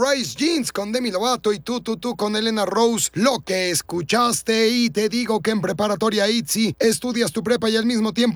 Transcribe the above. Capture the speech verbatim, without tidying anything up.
Rice Jeans con Demi Lovato y Tú, Tú, Tú con Elena Rose. Lo que escuchaste, y te digo que en Preparatoria I T Z Y estudias tu prepa y al mismo tiempo